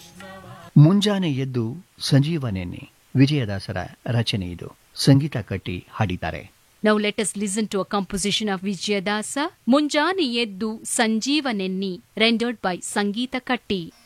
ಮುಂಜಾನೆ ಎದ್ದು ಸಂಜೀವನೆನ್ನಿ ವಿಜಯದಾಸರ ರಚನೆ ಇದು. ಸಂಗೀತ ಕಟ್ಟಿ ಹಾಡಿದ್ದಾರೆ. Now let us listen to a composition of Vijayadasa, ಮುಂಜಾನೆ ಎದ್ದು ಸಂಜೀವನೆನ್ನಿ, rendered by Sangeeta Katti.